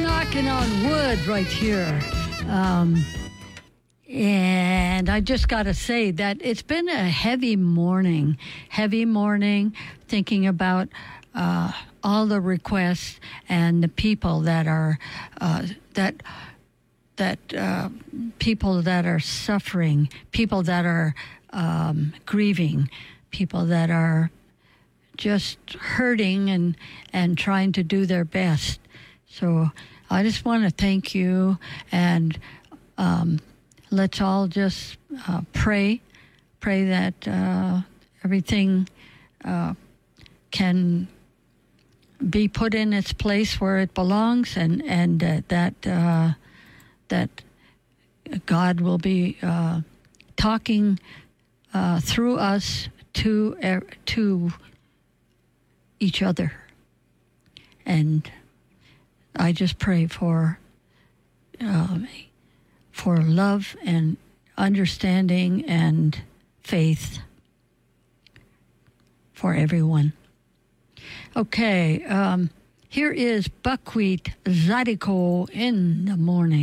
knocking on wood right here. And I just got to say that it's been a heavy morning, thinking about all the requests and the people that are people that are suffering, people that are grieving, people that are just hurting and trying to do their best. So I just want to thank you, and let's all just pray that everything can be put in its place where it belongs, and that God will be talking through us to each other. And I just pray for love and understanding and faith for everyone. Okay, here is Buckwheat Zydeco in the morning.